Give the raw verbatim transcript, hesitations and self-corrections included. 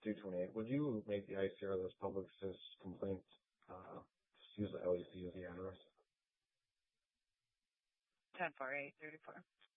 two twenty-eight. Would you make the I C R this publicist complaint, uh, just use the L E C as the address? ten four eight thirty four.